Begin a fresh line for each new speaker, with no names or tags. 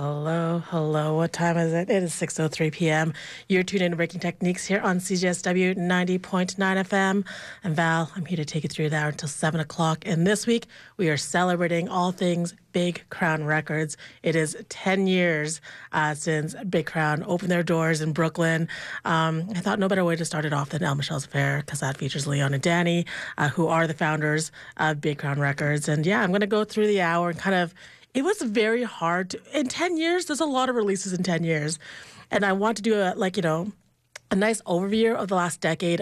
Hello, hello. What time is it? It is 6:03 p.m. You're tuned in to Breaking Techniques here on CJSW 90.9 FM. I'm Val. I'm here to take you through the hour until 7 o'clock. And this week, we are celebrating all things Big Crown Records. It is 10 years since Big Crown opened their doors in Brooklyn. I thought no better way to start it off than El Michelle's Affair, because that features Leon and Danny, who are the founders of Big Crown Records. And yeah, I'm going to go through the hour and kind of it was very hard in 10 years. There's a lot of releases in 10 years. And I want to do a nice overview of the last decade